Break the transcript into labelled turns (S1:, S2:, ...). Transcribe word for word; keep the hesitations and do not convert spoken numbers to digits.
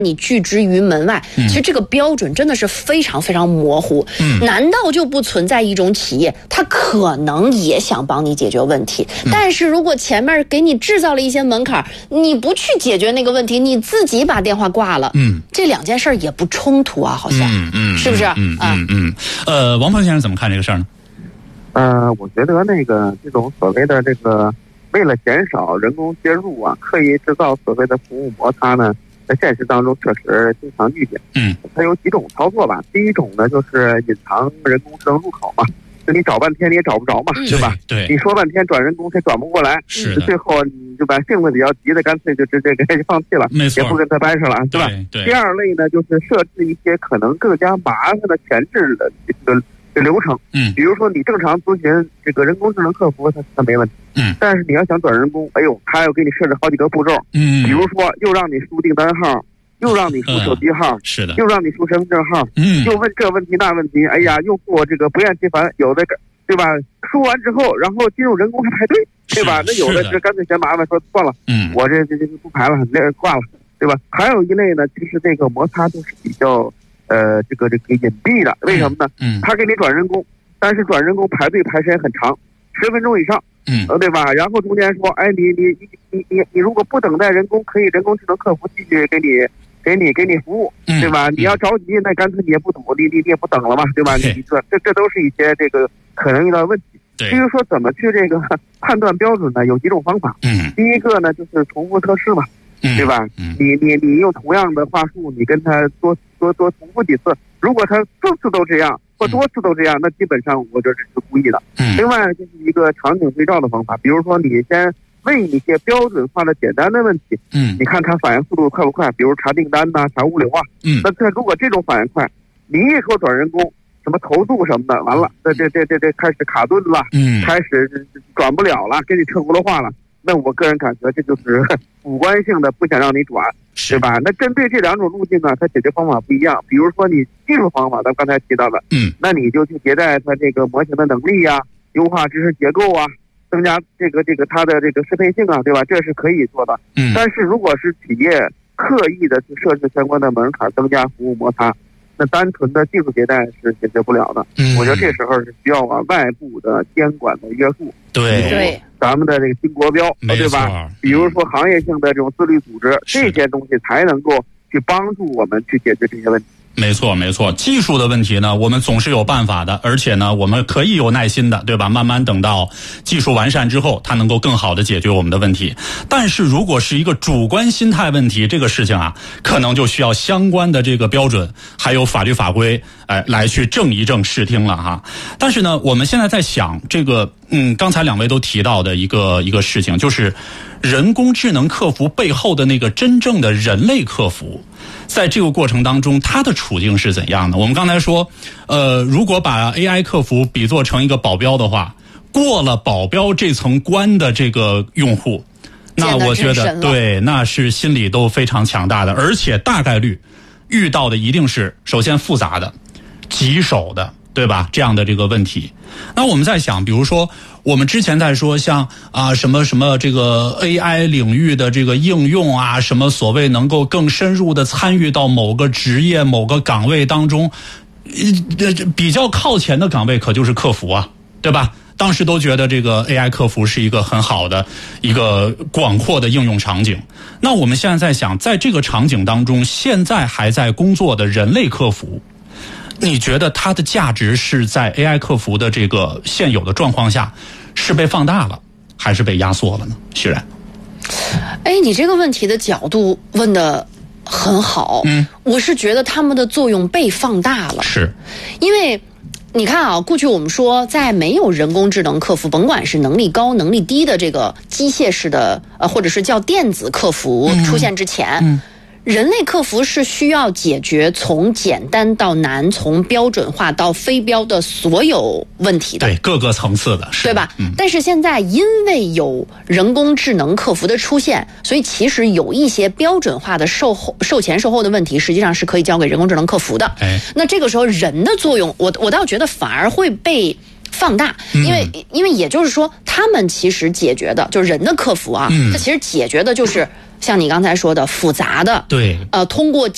S1: 你拒之于门外。其实这个标准真的是非常非常模糊。嗯，难道就不存在一种企业，它可能也想帮你解决问题，嗯、但是如果前面给你制造了一些门槛，你不去解决那个问题，你自己把电话挂了，嗯，这两件事也不冲突啊，好像，嗯嗯，是不是？
S2: 嗯嗯嗯。呃，王鹏先生怎么看这个事儿呢？
S3: 呃，我觉得那个这种所谓的这个为了减少人工介入啊，刻意制造所谓的服务摩擦呢。在现实当中确实经常遇见，嗯，它有几种操作吧。第一种呢，就是隐藏人工智能入口嘛，就你找半天你也找不着嘛，
S2: 嗯、
S3: 对吧？
S2: 对，
S3: 你说半天转人工它转不过来，
S2: 是
S3: 最后你就把性子比较急的，干脆就直接给他放弃了，
S2: 没错，
S3: 也不跟他掰扯了，对吧？
S2: 对。
S3: 第二类呢，就是设置一些可能更加麻烦的前置的这个这流程，嗯，比如说你正常咨询这个人工智能客服，它它没问题。嗯，但是你要想转人工，哎呦，他要给你设置好几个步骤，嗯，比如说又让你输订单号，又让你输手机号，
S2: 嗯、是的，
S3: 又让你输身份证号，嗯，又问这问题那问题，哎呀，又过这个不厌其烦，有的对吧？输完之后，然后进入人工还排队，对吧？那有的是干脆嫌麻烦，说算了，嗯，我这这这不排了，挂了，对吧？还有一类呢，其实这个摩擦就是比较呃这个这个隐蔽的，为什么呢？嗯，他给你转人工，但是转人工排队排时间很长，十分钟以上。嗯，呃，对吧？然后中间说，哎，你你你你你你如果不等待人工，可以人工智能客服继续给你给你给你服务，嗯、对吧？你要着急，那干脆你也不等，你你你也不等了嘛，对吧？你你说这这都是一些这个可能遇到的问题。至于说怎么去这个判断标准呢？有几种方法。嗯，第一个呢就是重复测试嘛，嗯、对吧？嗯、你你你用同样的话术，你跟他多多多重复几次，如果他次次都这样。或多次都这样，那基本上我觉得是故意的。嗯，另外就是一个场景对照的方法，比如说你先问一些标准化的简单的问题，嗯，你看他反应速度快不快？比如查订单呐、啊，查物流啊，嗯，那他如果这种反应快，你一说转人工，什么投诉什么的，完了，这这这这这开始卡顿了，嗯，开始转不了了，给你车轱辘话了。那我个人感觉这就是主观性的，不想让你转，对吧？那针对这两种路径呢，它解决方法不一样。比如说你技术方法，咱刚才提到的，嗯，那你就去迭代它这个模型的能力呀、啊，优化知识结构啊，增加这个这个它的这个适配性啊，对吧？这是可以做的。嗯，但是如果是企业刻意的去设置相关的门槛，增加服务摩擦，那单纯的技术迭代是解决不了的。嗯，我觉得这时候是需要啊外部的监管的约束。
S2: 对
S1: 对。
S3: 咱们的这个新国标，对吧？比如说行业性的这种自律组织，这些东西才能够去帮助我们去解决这些问题。
S2: 没错没错，技术的问题呢，我们总是有办法的，而且呢，我们可以有耐心的，对吧？慢慢等到技术完善之后，它能够更好的解决我们的问题。但是如果是一个主观心态问题，这个事情啊，可能就需要相关的这个标准，还有法律法规，哎，来去正一正视听了哈。但是呢，我们现在在想这个，嗯，刚才两位都提到的一个一个事情，就是人工智能客服背后的那个真正的人类客服。在这个过程当中，他的处境是怎样的？我们刚才说，呃，如果把 A I 客服比作成一个保镖的话，过了保镖这层关的这个用户，那我觉得对，那是心理都非常强大的，而且大概率遇到的一定是首先复杂的、棘手的，对吧？这样的这个问题。那我们在想，比如说我们之前在说像啊什么什么这个 A I 领域的这个应用啊，什么所谓能够更深入的参与到某个职业某个岗位当中，呃比较靠前的岗位可就是客服啊，对吧？当时都觉得这个 A I 客服是一个很好的一个广阔的应用场景。那我们现在在想，在这个场景当中，现在还在工作的人类客服，你觉得它的价值是在 A I 客服的这个现有的状况下是被放大了，还是被压缩了呢？徐然，
S1: 哎，你这个问题的角度问得很好。嗯，我是觉得他们的作用被放大了。
S2: 是，
S1: 因为你看啊，过去我们说，在没有人工智能客服，甭管是能力高、能力低的这个机械式的呃，或者是叫电子客服出现之前。嗯嗯，人类客服是需要解决从简单到难，从标准化到非标的所有问题的，
S2: 对，各个层次的，
S1: 对吧？嗯。但是现在因为有人工智能客服的出现，所以其实有一些标准化的售后、售前售后的问题，实际上是可以交给人工智能客服的。哎，那这个时候人的作用，我我倒觉得反而会被放大，因为、嗯、因为也就是说，他们其实解决的就是人的客服啊，嗯、它其实解决的就是像你刚才说的复杂的，
S2: 对，
S1: 呃，通过